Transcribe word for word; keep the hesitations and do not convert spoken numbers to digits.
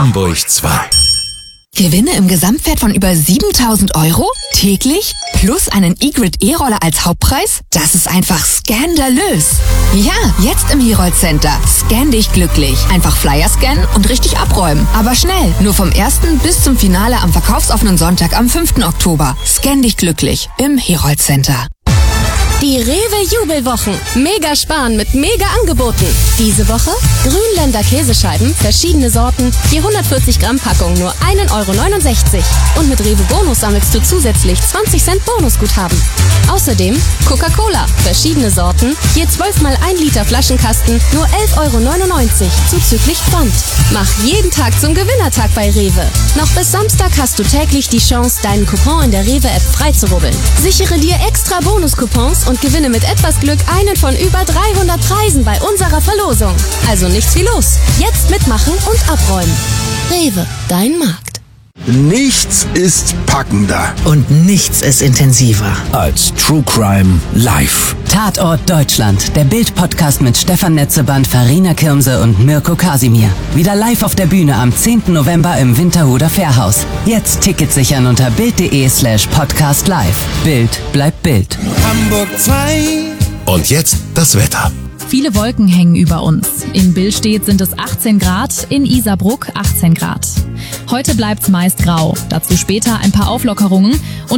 Hamburg zwei. Gewinne im Gesamtwert von über siebentausend Euro? Täglich? Plus einen E-Grid E-Roller als Hauptpreis? Das ist einfach skandalös. Ja, jetzt im Herold Center. Scan dich glücklich. Einfach Flyer scannen und richtig abräumen. Aber schnell, nur vom ersten bis zum Finale am verkaufsoffenen Sonntag am fünften Oktober. Scan dich glücklich im Herold Center. Die Rewe-Jubelwochen. Mega sparen mit mega Angeboten. Diese Woche Grünländer Käsescheiben, verschiedene Sorten, je hundertvierzig Gramm Packung, nur ein Euro neunundsechzig. Und mit Rewe Bonus sammelst du zusätzlich zwanzig Cent Bonusguthaben. Außerdem Coca-Cola, verschiedene Sorten, je zwölf mal ein Liter Flaschenkasten, nur elf Euro neunundneunzig, zuzüglich Pfand. Mach jeden Tag zum Gewinnertag bei Rewe. Noch bis Samstag hast du täglich die Chance, deinen Coupon in der Rewe-App freizurubbeln. Sichere dir extra Bonuscoupons und gewinne mit etwas Glück einen von über dreihundert Preisen bei unserer Verlosung. Also nichts wie los. Jetzt mitmachen und abräumen. Rewe, dein Markt. Nichts ist packender. Und nichts ist intensiver als True Crime live. Tatort Deutschland, der Bild-Podcast mit Stefan Netzeband, Farina Kirmse und Mirko Kasimir. Wieder live auf der Bühne am zehnten November im Winterhuder Fährhaus. Jetzt Tickets sichern unter bild.de slash podcast live. Bild bleibt Bild. Hamburg zwei. Und jetzt das Wetter. Viele Wolken hängen über uns. In Billstedt sind es achtzehn Grad, in Isarbruck achtzehn Grad. Heute bleibt's meist grau, dazu später ein paar Auflockerungen und